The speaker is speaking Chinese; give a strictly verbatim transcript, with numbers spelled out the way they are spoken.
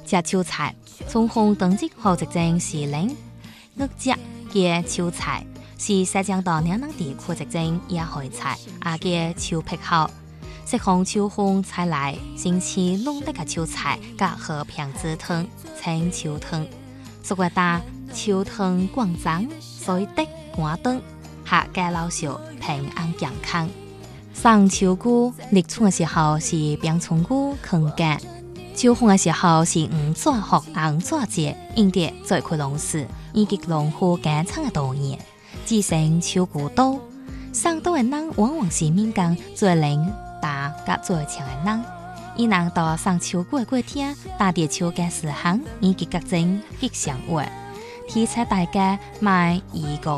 食秋菜，从红等级好直正是零。我食嘅秋菜是西江到岭南地区直正野海菜，啊嘅秋癖好。食紅秋紅菜來，先吃濃烈嘅秋菜，加和平子湯、青秋湯。俗話打秋湯廣增，所以得寒凍，客家老少平安健康。上秋菇立春嘅時候是冰蔥菇坑干，秋紅嘅時候是五爪學五爪節，應得最開農事，以及農戶耕倉嘅稻葉，自成秋菇刀。上刀嘅人往往是民間最靈打甲最強嘅人，伊人到上秋菇嘅過天，打啲秋嘅時行，以及各種吉祥話，提醒大家買宜個